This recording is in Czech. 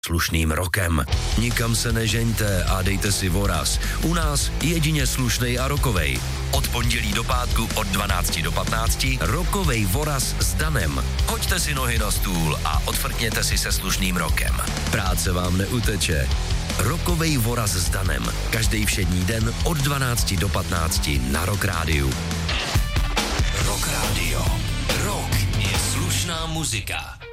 slušným rokem. Nikam se nežeňte a dejte si voraz. U nás jedině slušnej a rokovej. Od pondělí do pátku od 12 do 15 rokovej voraz s Danem. Hoďte si nohy na stůl a odfrkněte si se slušným rokem. Práce vám neuteče. Rokovej voraz s Danem. Každý všední den od 12 do 15 na Rock Rádiu. Rock Radio. Rock je slušná muzika.